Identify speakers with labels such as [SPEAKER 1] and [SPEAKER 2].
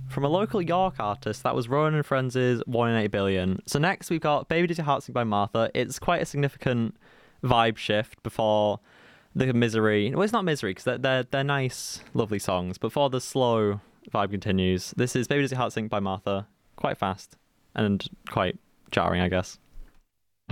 [SPEAKER 1] from a local York artist. That was Rowan and Friends' 1 in 8 billion. So next we've got Baby Does Your Heart Sing by Martha. It's quite a significant vibe shift before the Misery. Well, it's not Misery because they're nice, lovely songs. Before the slow vibe continues, this is Baby Does Your Heart Sing by Martha. Quite fast and quite jarring, I guess.